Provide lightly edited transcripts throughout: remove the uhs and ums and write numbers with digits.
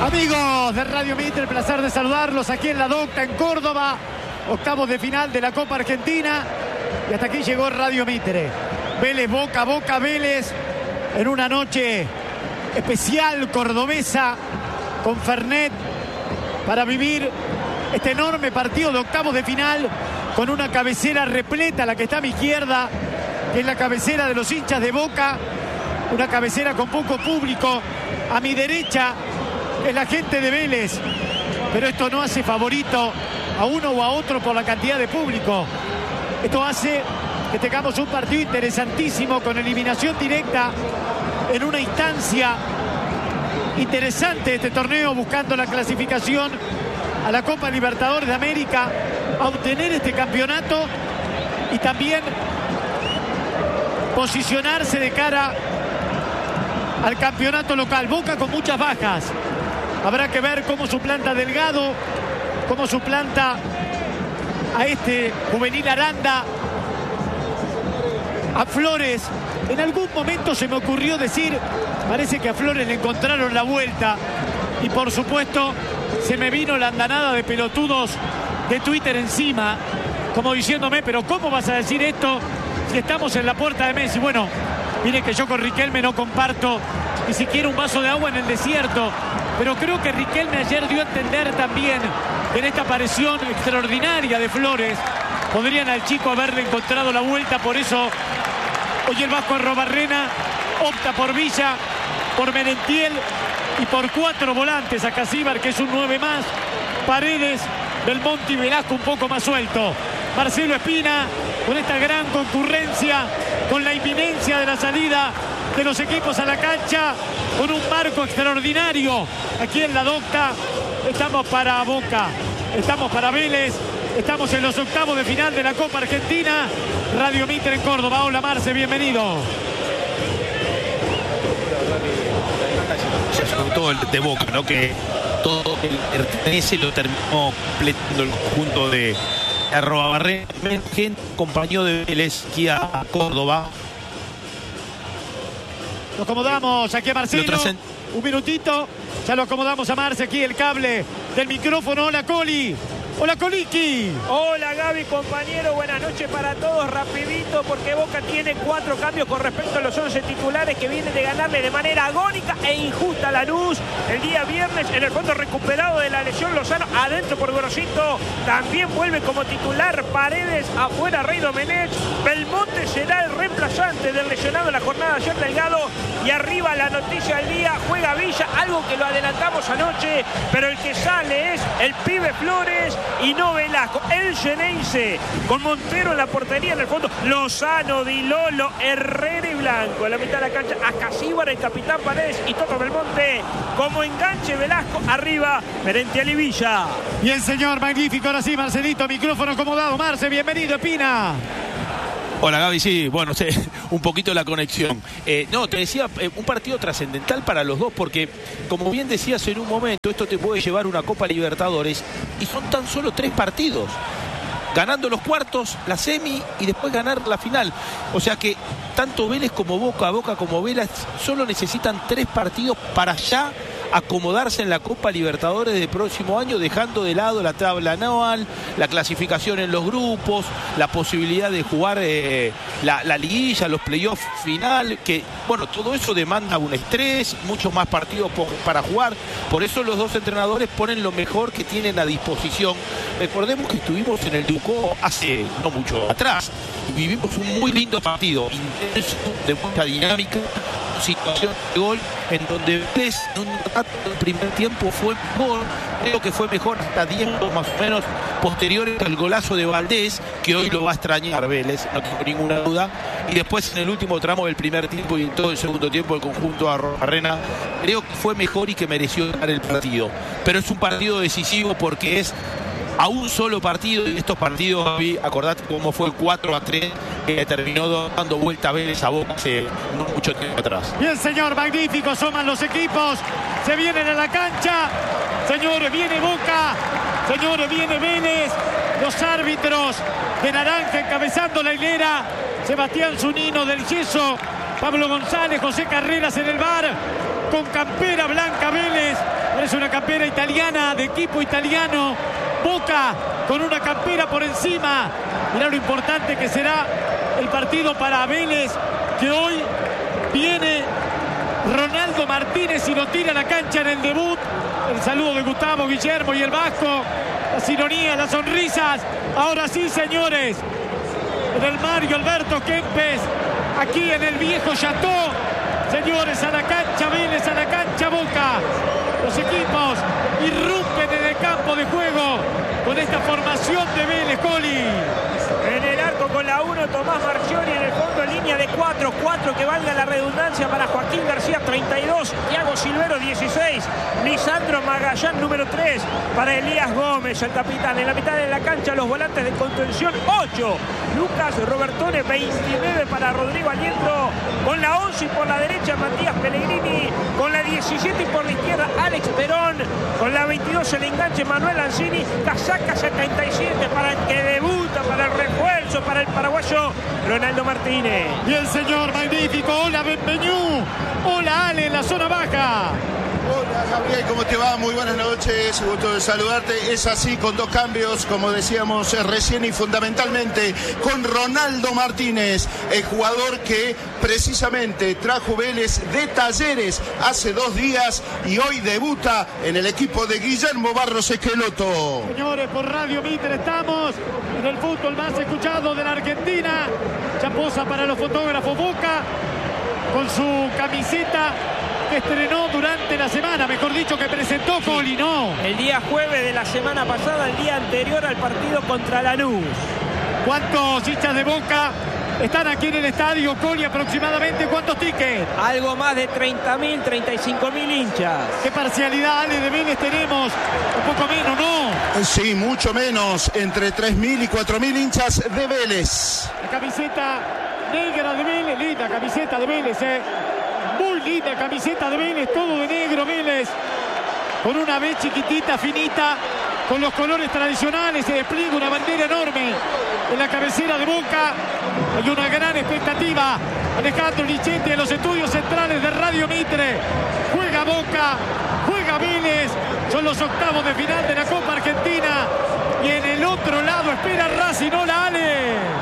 Amigos de Radio Mitre, el placer de saludarlos aquí en La Docta, en Córdoba. Octavos de final de la Copa Argentina. Y hasta aquí llegó Radio Mitre. Vélez, Boca, Boca, Vélez. En una noche especial cordobesa con Fernet para vivir este enorme partido de octavos de final con una cabecera repleta, la que está a mi izquierda, que es la cabecera de los hinchas de Boca. Una cabecera con poco público. A mi derecha es la gente de Vélez, pero esto no hace favorito a uno o a otro por la cantidad de público. Esto hace que tengamos un partido interesantísimo con eliminación directa en una instancia interesante de este torneo, buscando la clasificación a la Copa Libertadores de América, a obtener este campeonato y también posicionarse de cara al campeonato local. Boca con muchas bajas. Habrá que ver cómo suplanta a Delgado, cómo suplanta a este juvenil Aranda, a Flores. En algún momento se me ocurrió decir, parece que a Flores le encontraron la vuelta. Y por supuesto se me vino la andanada de pelotudos de Twitter encima, como diciéndome, pero ¿cómo vas a decir esto si estamos en la puerta de Messi? Bueno, miren que yo con Riquelme no comparto ni siquiera un vaso de agua en el desierto, pero creo que Riquelme ayer dio a entender también que en esta aparición extraordinaria de Flores podrían al chico haberle encontrado la vuelta. Por eso hoy el Vasco Arrobarrena opta por Villa, por Merentiel y por 4 volantes. A Casíbar, que es un 9 más, Paredes, Belmonte y Velasco un poco más suelto. Marcelo Espina, con esta gran concurrencia, con la inminencia de la salida de los equipos a la cancha, con un marco extraordinario aquí en La Docta. Estamos para Boca, estamos para Vélez, estamos en los octavos de final de la Copa Argentina. Radio Mitre en Córdoba. Hola Marce, bienvenido. Sobre todo el de Boca, ¿no? Que todo ese lo terminó completando el conjunto de Arrobarrena, compañero de Vélez aquí a Córdoba. Lo acomodamos aquí a Marcelo. Un minutito. Ya lo acomodamos a Marce aquí el cable del micrófono. Hola Coli. Hola Coliqui. Hola Gaby, compañero, buenas noches para todos. Rapidito, porque Boca tiene 4 cambios con respecto a los 11 titulares que vienen de ganarle de manera agónica e injusta a Lanús el día viernes. En el fondo recuperado de la lesión Lozano, adentro por Gorosito. También vuelve como titular Paredes, afuera Rey Domenech. Belmonte será el reemplazante del lesionado en la jornada de ayer, Delgado. Y arriba la noticia del día, juega Villa, algo que lo adelantamos anoche, pero el que sale es el pibe Flores y no Velasco. El Xeneize con Montero en la portería, en el fondo Lozano, Di Lolo, Herrera y Blanco. En la mitad de la cancha a Casíbar, el capitán Paredes y Toto Belmonte. Como enganche Velasco, arriba Merentiel y Villa. Y el señor magnífico, ahora sí, Marcelito, micrófono acomodado. Marce, bienvenido, Espina. Hola Gaby, sí, bueno, sé, un poquito la conexión. No, te decía, un partido trascendental para los dos, porque como bien decías en un momento, esto te puede llevar una Copa Libertadores y son tan solo 3 partidos. Ganando los cuartos, la semi y después ganar la final. O sea que tanto Vélez como Boca, Boca como Vélez, solo necesitan 3 partidos para ya acomodarse en la Copa Libertadores del próximo año, dejando de lado la tabla anual, la clasificación en los grupos, la posibilidad de jugar la liguilla, los playoffs final, que bueno, todo eso demanda un estrés, muchos más partidos para jugar. Por eso los dos entrenadores ponen lo mejor que tienen a disposición. Recordemos que estuvimos en el Ducó hace no mucho atrás y vivimos un muy lindo partido, intenso, de mucha dinámica, situación de gol en donde Vélez en un rato del primer tiempo fue mejor, creo que fue mejor hasta 10 más o menos posteriores al golazo de Valdés, que hoy lo va a extrañar Vélez, no tengo ninguna duda. Y después en el último tramo del primer tiempo y en todo el segundo tiempo el conjunto de Arrobarrena creo que fue mejor y que mereció ganar el partido, pero es un partido decisivo porque es a un solo partido, y estos partidos, acordate cómo fue el 4-3 que terminó dando vuelta a Vélez a Boca hace no mucho tiempo atrás. Bien, señor, magnífico, asoman los equipos, se vienen a la cancha, señor, viene Boca, señor, viene Vélez, los árbitros de naranja encabezando la hilera, Sebastián Zunino del Yeso, Pablo González, José Carreras en el VAR, con campera blanca Vélez, Es una campera italiana, de equipo italiano. Boca con una campera por encima. Mirá lo importante que será el partido para Vélez, que hoy viene Ronaldo Martínez y lo tira a la cancha en el debut. El saludo de Gustavo, Guillermo y el Vasco. Las ironías, las sonrisas. Ahora sí, señores. En el Mario Alberto Kempes, aquí en el viejo Chateau. Señores, a la cancha Vélez, a la cancha Boca. Los equipos irrumpen en el campo de juego con esta formación de Vélez, Coli. En el arco con la 1, Tomás Marchioni. En el fondo, línea de 4 que valga la redundancia para Joaquín García, 32. Thiago Silvero, 16. Lisandro Magallán, número 3. Para Elías Gómez, el capitán. En la mitad de la cancha, los volantes de contención, 8. Lucas Robertone, 29 para Rodrigo Aliendro. Con la 11 y por la derecha, Matías Pellegrini. Con la 17 y por la izquierda, Alex Perón. Con la 22, el enganche, Manuel Lanzini. Casaca 77 para el que debuta, para el refuerzo, para el paraguayo Ronaldo Martínez. Y el señor magnífico. Hola, Benveñú. Hola, Ale, en la zona baja. Hola, Gabriel, ¿cómo te va? Muy buenas noches, gusto de saludarte. Es así, con 2 cambios, como decíamos recién, y fundamentalmente con Ronaldo Martínez, el jugador que precisamente trajo Vélez de Talleres hace 2 días y hoy debuta en el equipo de Guillermo Barros Esqueloto. Señores, por Radio Mitre estamos en el fútbol más escuchado de la Argentina. Chaposa para los fotógrafos. Boca con su camiseta que estrenó durante la semana, mejor dicho, que presentó Coli, ¿no? El día jueves de la semana pasada, el día anterior al partido contra Lanús. ¿Cuántos hinchas de Boca están aquí en el estadio, Coli, aproximadamente? ¿Cuántos tickets? Algo más de 30.000, 35.000 hinchas. ¿Qué parcialidad, Ale, de Vélez tenemos? Un poco menos, ¿no? Sí, mucho menos, entre 3.000 y 4.000 hinchas de Vélez. La camiseta negra de Vélez, linda camiseta de Vélez, muy linda camiseta de Vélez, todo de negro Vélez, con una B chiquitita, finita, con los colores tradicionales. Se despliega una bandera enorme en la cabecera de Boca. Hay una gran expectativa. Alejandro Lichetti en los estudios centrales de Radio Mitre. Juega Boca, juega Vélez. Son los octavos de final de la Copa Argentina. Y en el otro lado espera Racing. Hola, Ale.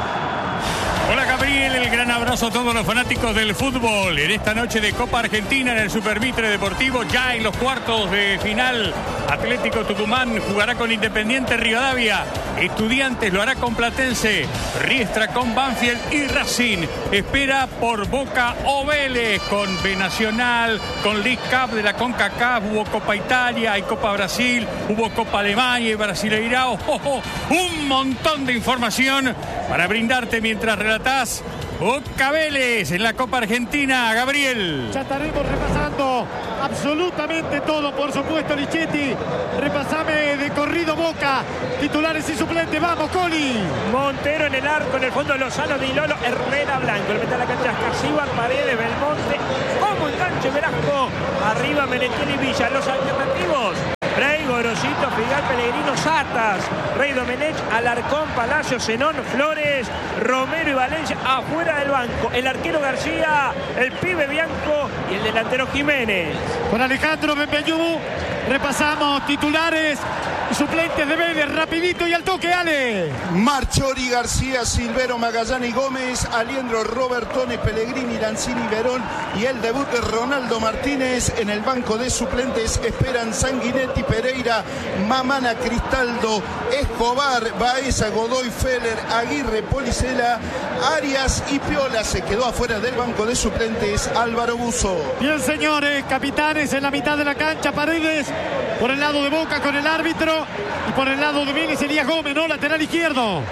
Hola, Gabriel, el gran abrazo a todos los fanáticos del fútbol. En esta noche de Copa Argentina en el Super Mitre Deportivo, ya en los cuartos de final, Atlético Tucumán jugará con Independiente Rivadavia, Estudiantes lo hará con Platense, Riestra con Banfield y Racing espera por Boca o Vélez, con B Nacional, con League Cup de la CONCACAF, hubo Copa Italia, hay Copa Brasil, hubo Copa Alemania y Brasileirao. Un montón de información para brindarte mientras relatás Boca Vélez en la Copa Argentina, Gabriel. Ya estaremos repasando absolutamente todo, por supuesto, Lichetti. Repasame de corrido Boca, titulares y suplentes. Vamos, Coli. Montero en el arco, en el fondo Lozano, Di Lolo, Herrera, Blanco. Le mete a la cancha Casíbar, Paredes, Belmonte. Como enganche Velasco. Arriba Menetiel y Villa. Los alternativos: Frey, Gorosito, Figal, Pellegrino, Satas, Rey Domenech, Alarcón, Palacio, Zenón, Flores, Romero y Valencia afuera del banco. El arquero García, el pibe Bianco y el delantero Jiménez. Con Alejandro Benveñú repasamos titulares y suplentes de Vélez, rapidito y al toque, Ale. Marchioni, García, Silvero, Magallán Gómez, Aliendro, Robertone, Pellegrini, Lanzini, Verón y el debut de Ronaldo Martínez. En el banco de suplentes esperan Sanguinetti, Pereira, Mamana, Cristaldo, Escobar, Baeza, Godoy, Feller, Aguirre, Policela, Arias y Piola. Se quedó afuera del banco de suplentes Álvaro Buzo. Bien, señores, capitanes en la mitad de la cancha. Paredes por el lado de Boca con el árbitro y por el lado de Vélez Elías Gómez, ¿no? Lateral izquierdo.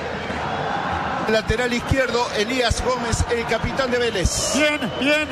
Lateral izquierdo, Elías Gómez, el capitán de Vélez. Bien, bien.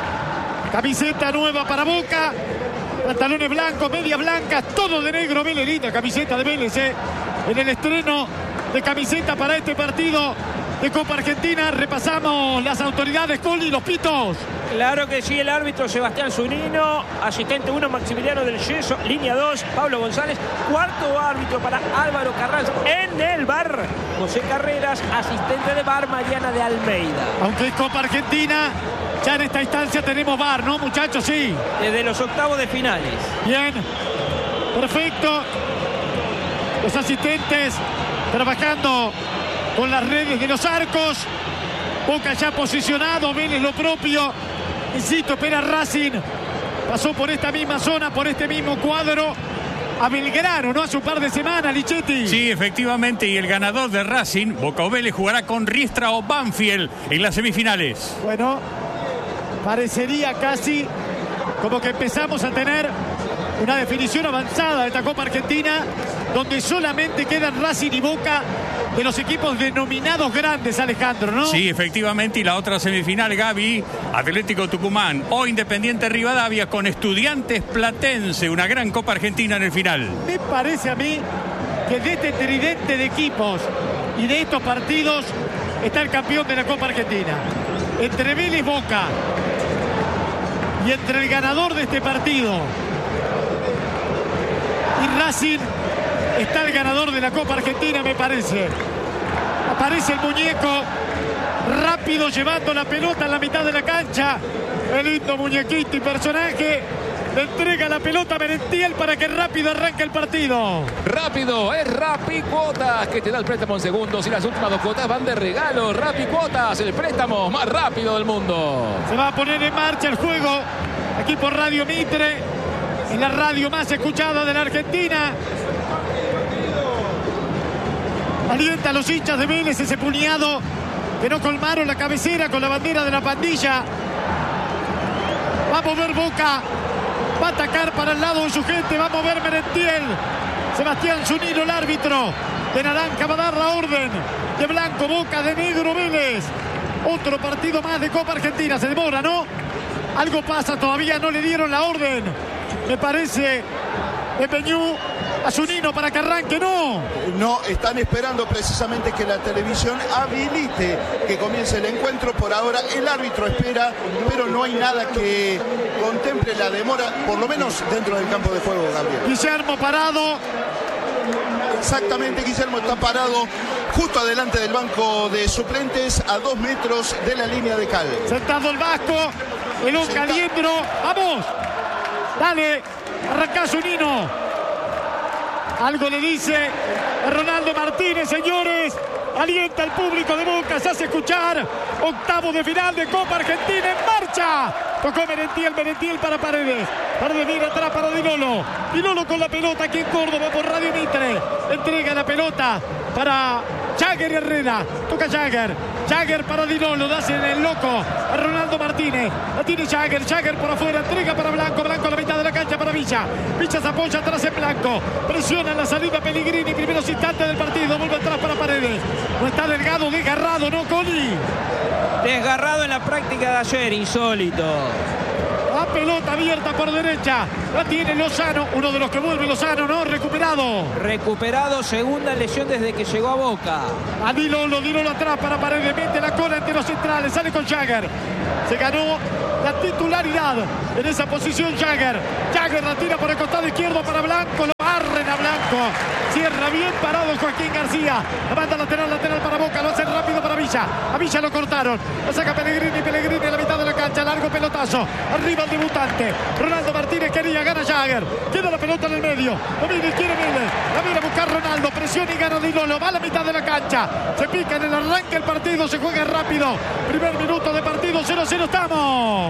Camiseta nueva para Boca. Pantalones blancos, medias blancas, todo de negro. Vélez, linda camiseta de Vélez, en el estreno de camiseta para este partido de Copa Argentina. Repasamos las autoridades, Coli, los pitos. Claro que sí, el árbitro Sebastián Zunino, asistente 1 Maximiliano del Yeso, línea 2 Pablo González, cuarto árbitro para Álvaro Carranza, en el bar José Carreras, asistente de bar Mariana de Almeida. Aunque es Copa Argentina, ya en esta instancia tenemos bar, ¿no, muchachos? Sí. Desde los octavos de finales. Bien. Perfecto. Los asistentes trabajando con las redes de los arcos. Boca ya posicionado, Vélez lo propio. Insisto, espera Racing. Pasó por esta misma zona, por este mismo cuadro. A Belgrano, ¿no? Hace un par de semanas, Lichetti. Sí, efectivamente, y el ganador de Racing, Boca o Vélez, jugará con Riestra o Banfield en las semifinales. Bueno, parecería casi como que empezamos a tener una definición avanzada de esta Copa Argentina, donde solamente quedan Racing y Boca de los equipos denominados grandes, Alejandro, ¿no? Sí, efectivamente, y la otra semifinal, Gaby, Atlético Tucumán o Independiente Rivadavia con Estudiantes Platense, una gran Copa Argentina en el final. Me parece a mí que de este tridente de equipos y de estos partidos está el campeón de la Copa Argentina. Entre Vélez y Boca y entre el ganador de este partido y Racing está el ganador de la Copa Argentina, me parece. Aparece el muñeco rápido llevando la pelota en la mitad de la cancha. El lindo muñequito y personaje le entrega la pelota a Merentiel para que rápido arranque el partido. Rápido, es Rappi Cuotas que te da el préstamo en segundos y las últimas 2 cuotas van de regalo. Rappi Cuotas, el préstamo más rápido del mundo. Se va a poner en marcha el juego aquí por Radio Mitre, en la radio más escuchada de la Argentina. Alienta a los hinchas de Vélez ese puñado que no colmaron la cabecera con la bandera de la pandilla. Va a mover Boca, va a atacar para el lado de su gente, va a mover Merentiel. Sebastián Zunino, el árbitro de naranja, va a dar la orden. De blanco Boca, de negro Vélez. Otro partido más de Copa Argentina. Se demora, ¿no? Algo pasa, todavía no le dieron la orden. Me parece de Peñú a Zunino para que arranque, no. No, están esperando precisamente que la televisión habilite que comience el encuentro. Por ahora el árbitro espera, pero no hay nada que contemple la demora, por lo menos dentro del campo de juego, Gabriel. Guillermo parado. Exactamente, Guillermo está parado justo adelante del banco de suplentes, a 2 metros de la línea de cal. Sentado el vasco, el Caliendro. ¡Vamos! Dale, arranca Zunino. Algo le dice Ronaldo Martínez, señores. Alienta al público de Boca, se hace escuchar. Octavo de final de Copa Argentina en marcha. Tocó Merentiel para Paredes. Paredes viene atrás para Di Lolo. Di Lolo con la pelota aquí en Córdoba por Radio Mitre. Entrega la pelota para Jagger y Herrera. Toca Jagger para Di Lolo. Da en el loco a Ronaldo Martínez. La tiene Jagger por afuera. Entrega para Blanco a la mitad de la cancha para Villa. Villa se apoya atrás en Blanco. Presiona en la salida Pellegrini. Primeros instantes del partido. Vuelve atrás para Paredes. No está Delgado, desgarrado, ¿no, Coli? Desgarrado en la práctica de ayer, insólito. La pelota abierta por derecha. La tiene Lozano, uno de los que vuelve Lozano, ¿no? Recuperado, segunda lesión desde que llegó a Boca. A Di Lolo atrás para Paredes, mete la cola entre los centrales, sale con Jagger. Se ganó la titularidad en esa posición Jagger. Jagger la tira por el costado izquierdo para Blanco, lo barren a Blanco. Cierra bien parado Joaquín García. La banda lateral para Boca, lo hacen rápido para Villa. A Villa lo cortaron. Lo saca Pellegrini en la mitad de la cancha, largo pelotazo. Arriba el debutante. Ronaldo Martínez quería, gana Jagger. Queda la pelota en el medio. Lo mira y quiere Vélez. La mira a buscar Ronaldo. Presiona y gana Di Lolo. Va a la mitad de la cancha. Se pica en el arranque el partido. Se juega rápido. Primer minuto de partido. 0-0 estamos.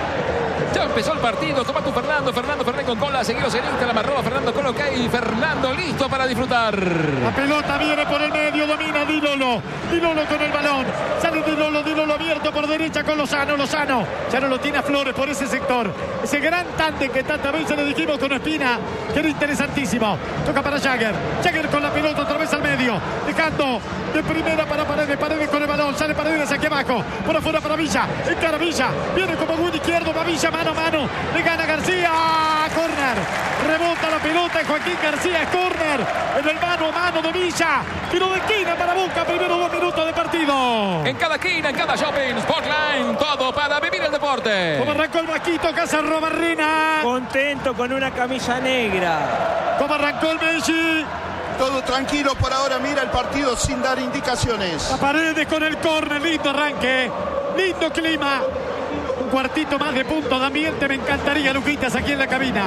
Ya empezó el partido, toma tu Fernando Fernández con cola, seguido se la amarró a Fernando con ok, Fernando listo para disfrutar. La pelota viene por el medio, domina Di Lolo con el balón, sale Di Lolo abierto por derecha con Lozano, ya no lo tiene a Flores por ese sector, ese gran tándem que tantas veces le dijimos con Espina, que era interesantísimo. Toca para Jagger con la pelota otra vez al medio, dejando de primera para Paredes con el balón, sale Paredes aquí abajo, por afuera para Villa, encara Villa, viene como buen izquierdo, va Villa, mano a mano, le gana García, córner, rebota la pelota Joaquín García, córner, en el mano a mano de Villa, tiro de esquina para Boca, primero 2 minutos de partido. En cada esquina, en cada shopping, Sportline, todo para vivir el deporte. Como arrancó el Vasquito, Casarro Barrena. Contento con una camisa negra. Como arrancó el Messi. Todo tranquilo por ahora, mira el partido sin dar indicaciones. A Paredes con el córner, lindo arranque, lindo clima. Un cuartito más de punto de ambiente, me encantaría, Luquitas, aquí en la cabina.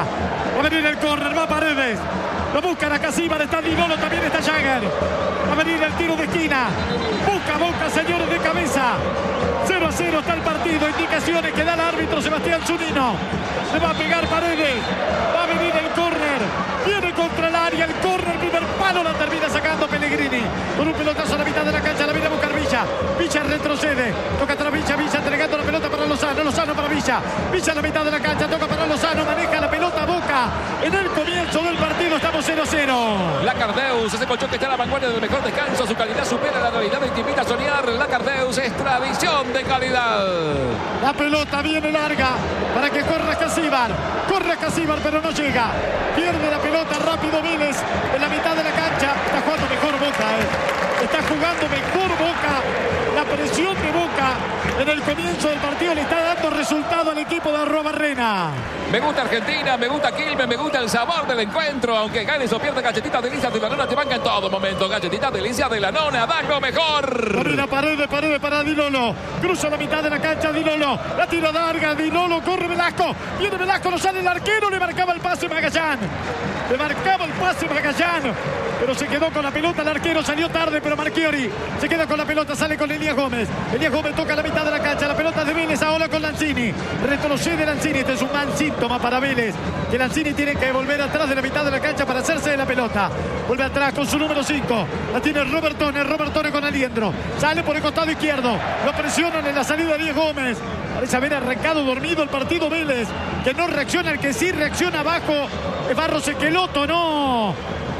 Va a venir el córner, va Paredes. Lo buscan a Casíbar, está Dinolo, también está Jagger. Va a venir el tiro de esquina. Boca, señores, de cabeza. 0-0 está el partido. Indicaciones que da el árbitro Sebastián Zunino. Se va a pegar Paredes. Va a venir el córner. Viene contra el área. El córner, primer palo, la termina sacando Pellegrini. Con un pelotazo a la mitad de la cancha. La viene a buscar Villa. Villa retrocede. Toca atrás Villa entregando la pelota para Lozano. Lozano para Villa. Villa a la mitad de la cancha. Toca para Lozano. Maneja la pelota Boca. En el comienzo del partido estamos 0-0. Lacardeus, ese colchón que está a la vanguardia del mejor descanso. Su calidad supera la realidad y te invita a soñar. Lacardeus es tradición de calidad. La pelota viene larga para que corra Casíbar. Corre Casíbar, pero no llega. Pierde la pelota rápido Vélez en la mitad de la cancha. Está jugando mejor Boca, Está jugando mejor Boca. La presión de Boca en el comienzo del partido le está dando resultado al equipo de Arrobarrena. Me gusta Argentina, me gusta Quilmes, me gusta el sabor del encuentro. Aunque ganes o pierdas, Galletitas Delicias de la Nona te banca en todo momento. Galletitas Delicias de la Nona, da lo mejor. Mira, Paredes para Dinolo. Cruza la mitad de la cancha Dinolo. La tira larga, Dinolo, corre Velasco. Viene Velasco, no sale el arquero, le marcaba el pase Magallán. Pero se quedó con la pelota el arquero, salió tarde, pero Marchiori se queda con la pelota, sale con Elías Gómez. Elías Gómez toca la mitad de la cancha, la pelota de Vélez ahora con Lanzini. Retrocede Lanzini, este es un mal síntoma para Vélez, que Lanzini tiene que volver atrás de la mitad de la cancha para hacerse de la pelota. Vuelve atrás con su número 5, la tiene Robertone con Aliendro. Sale por el costado izquierdo, lo presionan en la salida de Elías Gómez. Parece haber arrancado dormido el partido Vélez, que no reacciona, el que sí reacciona abajo es Barros Esqueloto, no.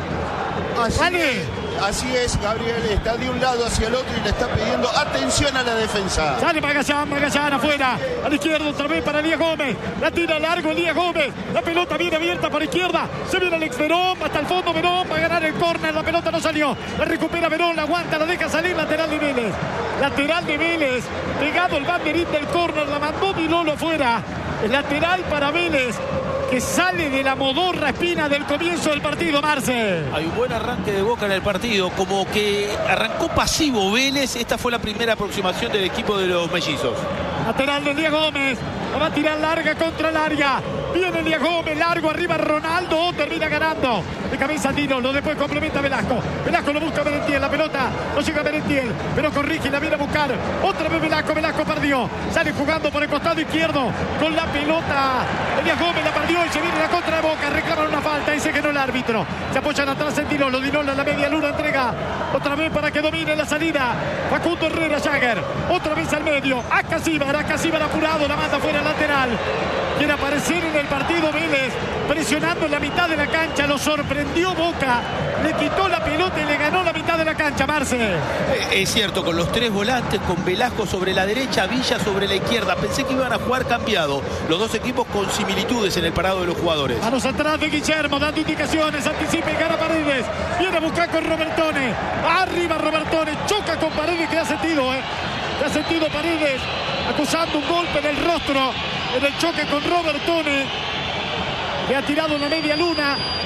Así es, Gabriel, está de un lado hacia el otro y le está pidiendo atención a la defensa. Sale Magallán afuera, a la izquierda otra vez para Elías Gómez, la tira largo Elías Gómez, la pelota viene abierta por izquierda, se viene Alex Verón, hasta el fondo Verón va a ganar el córner, la pelota no salió, la recupera Verón, la aguanta, la deja salir, lateral de Vélez, pegado el banderín del córner, la mandó Dinolo afuera, el lateral para Vélez, que sale de la modorra espina del comienzo del partido, Marce. Hay un buen arranque de Boca en el partido, como que arrancó pasivo Vélez. Esta fue la primera aproximación del equipo de los mellizos. Lateral de Elías Gómez, la va a tirar larga contra el área. Viene Elías Gómez, largo arriba Ronaldo, termina ganando. De cabeza Dinolo, después complementa Velasco. Velasco lo busca Merentiel, la pelota no llega a Merentiel, pero corrige y la viene a buscar. Otra vez Velasco perdió. Sale jugando por el costado izquierdo con la pelota. Elías Gómez la perdió y se viene la contra de Boca. Reclaman una falta, dice que no el árbitro. Se apoyan atrás en Dinolo en la media luna entrega. Otra vez para que domine la salida. Facundo Herrera, Jagger. Otra vez al medio. A Casíbar apurado, la manda fuera lateral. Quiere aparecer en el partido Vélez, presionando en la mitad de la cancha, lo sorprendió Boca, le quitó la pelota y le ganó la mitad de la cancha, Marce. Es cierto, con los tres volantes, con Velasco sobre la derecha, Villa sobre la izquierda. Pensé que iban a jugar cambiado, los dos equipos con similitudes en el parado de los jugadores. Manos atrás de Guillermo, dando indicaciones, anticipa y gana Paredes, viene a buscar con Robertone, arriba Robertone, choca con Paredes, que ha sentido, que ha sentido Paredes, acusando un golpe en el rostro en el choque con Robertone, que ha tirado una media luna.